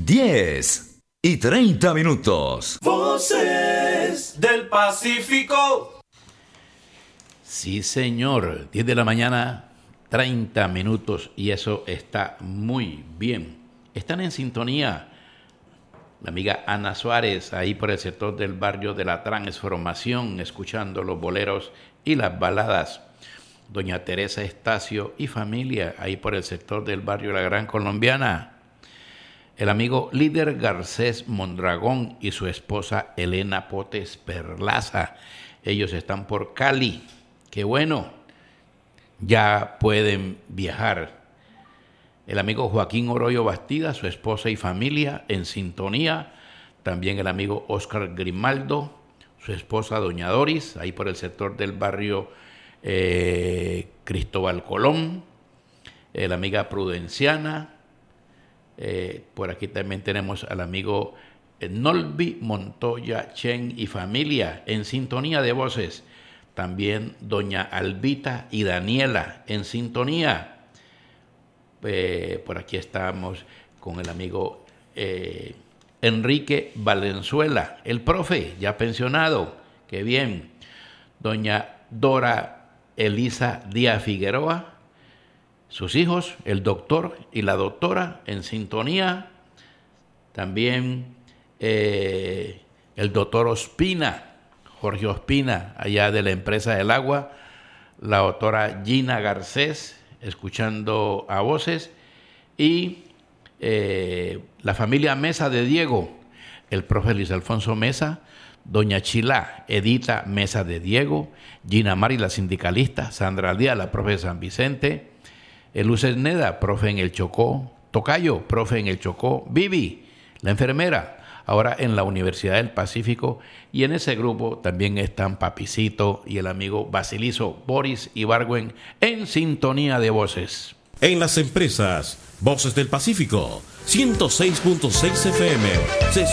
10:30. Voces del Pacífico. Sí, señor. 10 de la mañana, 30 minutos. Y eso está muy bien. Están en sintonía la amiga Ana Suárez, ahí por el sector del barrio de la Transformación, escuchando los boleros y las baladas. Doña Teresa Estacio y familia, ahí por el sector del barrio La Gran Colombiana. El amigo Líder Garcés Mondragón y su esposa Elena Potes Perlaza. Ellos están por Cali. ¡Qué bueno! Ya pueden viajar. El amigo Joaquín Oroyo Bastida, su esposa y familia en sintonía. También el amigo Oscar Grimaldo, su esposa Doña Doris, ahí por el sector del barrio Cristóbal Colón. La amiga Prudenciana. Por aquí también tenemos al amigo Nolvi Montoya Chen y familia en sintonía de voces. También doña Albita y Daniela en sintonía. Por aquí estamos con el amigo Enrique Valenzuela, el profe, ya pensionado. Qué bien. Doña Dora Elisa Díaz Figueroa. Sus hijos, el doctor y la doctora, en sintonía. También el doctor Ospina, Jorge Ospina, allá de la empresa del agua. La doctora Gina Garcés, escuchando a voces. Y la familia Mesa de Diego, el profe Luis Alfonso Mesa, doña Chilá, Edita Mesa de Diego, Gina Mari, la sindicalista, Sandra Díaz, la profe de San Vicente, Luces Neda, profe en el Chocó, Tocayo, profe en el Chocó, Vivi, la enfermera, ahora en la Universidad del Pacífico, y en ese grupo también están Papicito y el amigo Basilizo, Boris Ibargüen, en sintonía de voces. En las empresas, Voces del Pacífico, 106.6 FM.